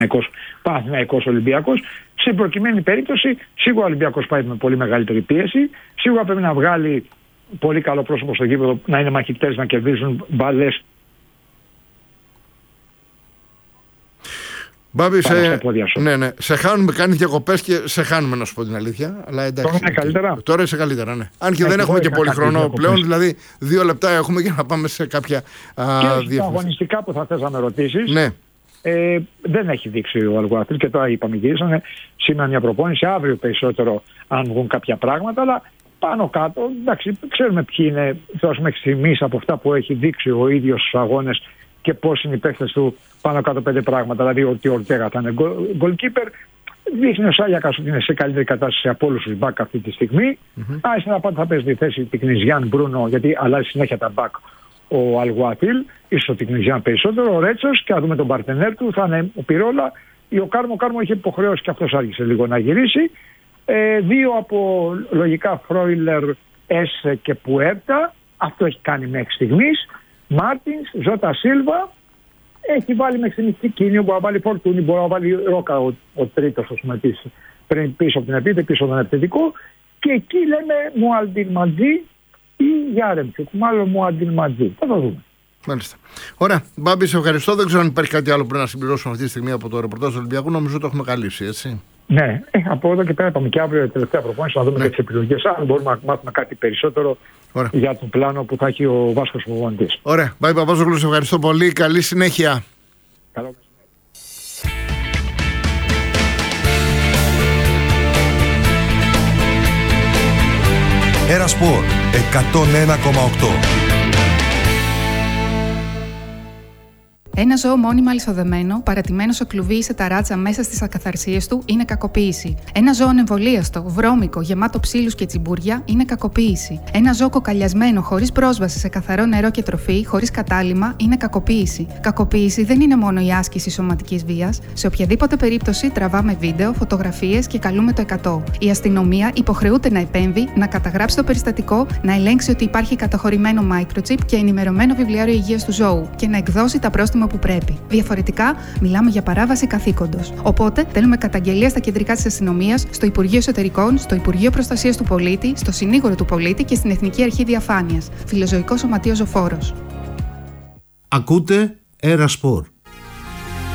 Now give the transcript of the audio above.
Παναθηναϊκός Ολυμπιακός. Στην προκειμένη περίπτωση, σίγουρα ο Ολυμπιακός πάει με πολύ μεγαλύτερη πίεση. Σίγουρα πρέπει να βγάλει πολύ καλό πρόσωπο στο γήπεδο, να είναι μαχητές, να κερδίζουν μπάλες. Μπάμπη, σε χάνουμε, κάνει διακοπές και σε χάνουμε, να σου πω την αλήθεια. Αλλά εντάξει, τώρα είναι καλύτερα. Τώρα είσαι καλύτερα, ναι. Αν και δεν έχουμε και πολύ χρόνο πλέον, δηλαδή 2 λεπτά έχουμε για να πάμε σε κάποια διεύθυνση. Και στα αγωνιστικά που θα θες να με ρωτήσεις, ναι. Δεν έχει δείξει ο Αλγουάθιλ και τώρα είπαμε, γυρίσανε σήμερα μια προπόνηση, αύριο περισσότερο αν βγουν κάποια πράγματα, αλλά πάνω κάτω, εντάξει, ξέρουμε ποιοι είναι μέχρι στιγμής από αυτά που έχει δείξει ο ίδιος στους αγώνες και πώς είναι οι παίκτες του, πάνω κάτω 5 πράγματα. Δηλαδή ότι ο Ορτέγα θα είναι goalkeeper. Δείχνει ο Σάγιακας ότι είναι σε καλύτερη κατάσταση από όλους τους μπακ αυτή τη στιγμή. Άισε να πάτε θα παίζει τη θέση Τικνιζιάν Μπρούνο, γιατί αλλάζει συνέχεια τα μπακ ο Αλγουάθιλ, ίσως ο Τικνιζιάν περισσότερο, ο Ρέτσος, και θα δούμε τον παρτενέρ του, θα είναι ο Πυρόλα ή ο Κάρμο. Ο Κάρμο είχε υποχρεώσει και αυτός άρχισε λίγο να γυρίσει. 2 από λογικά Φρόιλερ, Έσε και Πουέρτα. Αυτό έχει κάνει μέχρι στιγμής. Μάρτινς, Ζώτα Σίλβα. Έχει βάλει μέχρι στιγμής Κίνιο, μπορεί να βάλει Φορτούνι, μπορεί να βάλει Ρόκα ο τρίτος, ας πούμε, πίσω από την επίθεση, πίσω από τον επιθετικό. Και εκεί λέμε Μουαντιν Ματζή ή Γιάρεμτσουκ. Μάλλον Μουαντιν Ματζή. Θα το δούμε. Μάλιστα. Ωραία. Μπάμπη, σε ευχαριστώ. Δεν ξέρω αν υπάρχει κάτι άλλο πρέπει να συμπληρώσουμε αυτή τη στιγμή από το ρεπορτάζ του Ολυμπιακού. Νομίζω το έχουμε καλύψει, έτσι. Ναι, από εδώ και πέρα πάμε και αύριο τελευταία προπόνηση να δούμε και τις επιλογές. Αν μπορούμε να μάθουμε κάτι περισσότερο για τον πλάνο που θα έχει ο Βάσκος προπονητής. Ωραία. Μπάμπη Παπάζογλου, σε ευχαριστώ πολύ. Καλή συνέχεια. Καλό. Ένα Σπορ 101,8. Ένα ζώο μόνιμα αλυσοδεμένο, παρατημένο σε κλουβί ή σε ταράτσα μέσα στις ακαθαρσίες του είναι κακοποίηση. Ένα ζώο ανεμβολίαστο, βρώμικο, γεμάτο ψήλους και τσιμπούρια είναι κακοποίηση. Ένα ζώο κοκαλιασμένο, χωρίς πρόσβαση σε καθαρό νερό και τροφή, χωρίς κατάλυμμα, είναι κακοποίηση. Κακοποίηση δεν είναι μόνο η άσκηση σωματικής βίας. Σε οποιαδήποτε περίπτωση τραβάμε βίντεο, φωτογραφίες και καλούμε το 100. Η αστυνομία υποχρεούται να επέμβει, να καταγράψει το περιστατικό, να ελέγξει ότι υπάρχει καταχωρημένο microchip και ενημερωμένο βιβλιάριο υγείας του ζώου και να εκδώσει τα πρόστιμα που πρέπει. Διαφορετικά, μιλάμε για παράβαση καθήκοντος. Οπότε, στέλνουμε καταγγελία στα κεντρικά της αστυνομίας, στο Υπουργείο Εσωτερικών, στο Υπουργείο Προστασίας του Πολίτη, στο Συνήγορο του Πολίτη και στην Εθνική Αρχή Διαφάνειας. Φιλοζωικό Σωματείο Ζωφόρος. Ακούτε Ένα Σπορ.